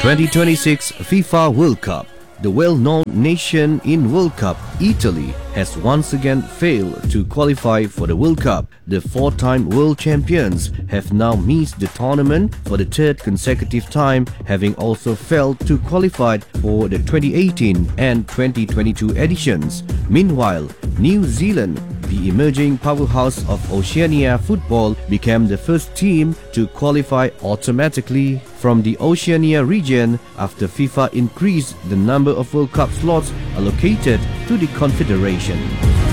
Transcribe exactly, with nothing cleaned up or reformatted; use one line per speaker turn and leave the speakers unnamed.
twenty twenty-six FIFA World Cup. The well-known nation in World Cup, Italy, has once again failed to qualify for the World Cup. The four-time world champions have now missed the tournament for the third consecutive time, having also failed to qualify for the twenty eighteen and twenty twenty-two editions. Meanwhile, New Zealand, the emerging powerhouse of Oceania football, became the first team to qualify automatically from the Oceania region after FIFA increased the number of World Cup slots allocated to the confederation.